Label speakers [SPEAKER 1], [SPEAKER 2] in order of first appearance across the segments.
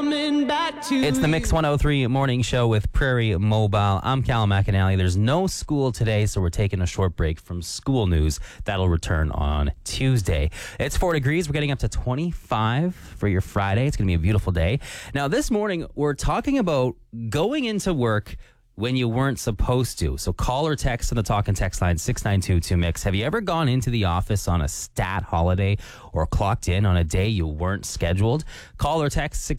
[SPEAKER 1] coming back to
[SPEAKER 2] It's the Mix 103 morning show with Prairie Mobile. I'm Cal McAnally. There's no school today, so we're taking a short break from school news. That'll return on Tuesday. It's 4 degrees. We're getting up to 25 for your Friday. It's going to be a beautiful day. Now, this morning, we're talking about going into work when you weren't supposed to. So call or text on the talk and text line 692-2MIX. Have you ever gone into the office on a stat holiday or clocked in on a day you weren't scheduled? Call or text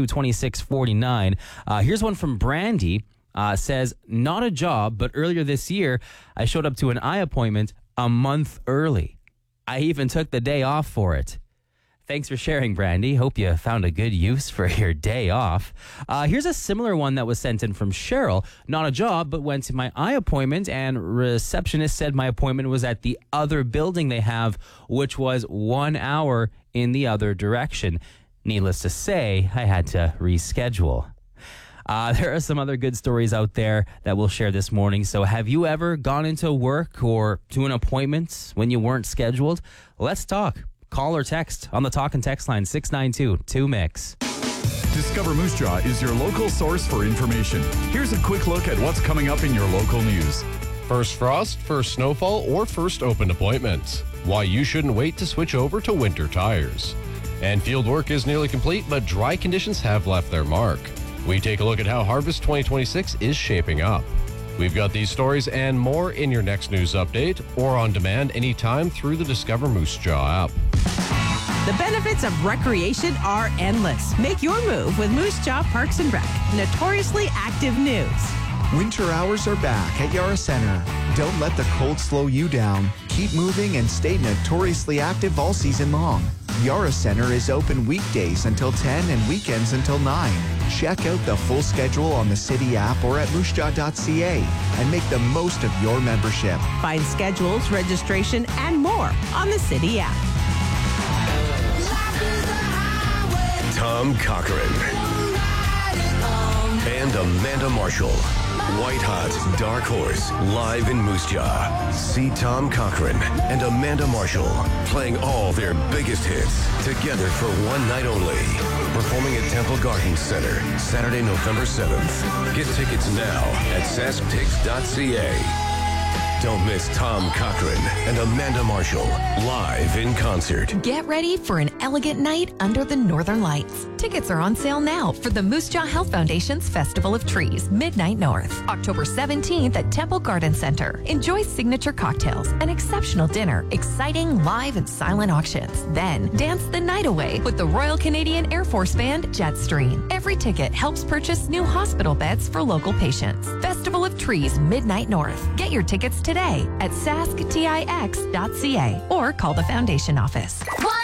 [SPEAKER 2] 692-2649. Here's one from Brandy. Says, not a job, but earlier this year, I showed up to an eye appointment a month early. I even took the day off for it. Thanks for sharing, Brandy. Hope you found a good use for your day off. Here's a similar one that was sent in from Cheryl. Not a job, but went to my eye appointment, and receptionist said my appointment was at the other building they have, which was 1 hour in the other direction. Needless to say, I had to reschedule. There are some other good stories out there that we'll share this morning. So have you ever gone into work or to an appointment when you weren't scheduled? Let's talk. Call or text on the talk and text line 692-2MIX.
[SPEAKER 3] Discover Moose Jaw is your local source for information. Here's a quick look at what's coming up in your local news.
[SPEAKER 4] First frost, first snowfall, or first open appointments. Why you shouldn't wait to switch over to winter tires. And field work is nearly complete, but dry conditions have left their mark. We take a look at how Harvest 2026 is shaping up. We've got these stories and more in your next news update or on demand anytime through the Discover Moose Jaw app.
[SPEAKER 5] The benefits of recreation are endless. Make your move with Moose Jaw Parks and Rec. Notoriously active news.
[SPEAKER 6] Winter hours are back at Yara Center. Don't let the cold slow you down. Keep moving and stay notoriously active all season long. Yara Center is open weekdays until 10 and weekends until 9. Check out the full schedule on the City app or at moosejaw.ca and make the most of your membership.
[SPEAKER 5] Find schedules, registration, and more on the City app.
[SPEAKER 7] Tom Cochran and Amanda Marshall. White Hot Dark Horse live in Moose Jaw. See Tom Cochran and Amanda Marshall playing all their biggest hits together for one night only. Performing at Temple Garden Center Saturday, November 7th. Get tickets now at sasktix.ca. Don't miss Tom Cochran and Amanda Marshall live in concert.
[SPEAKER 8] Get ready for an elegant night under the Northern Lights. Tickets are on sale now for the Moose Jaw Health Foundation's Festival of Trees, Midnight North, October 17th at Temple Garden Center. Enjoy signature cocktails, an exceptional dinner, exciting live and silent auctions. Then dance the night away with the Royal Canadian Air Force Band Jetstream. Every ticket helps purchase new hospital beds for local patients. Festival of Trees, Midnight North. Get your tickets today at sasktix.ca or call the foundation office.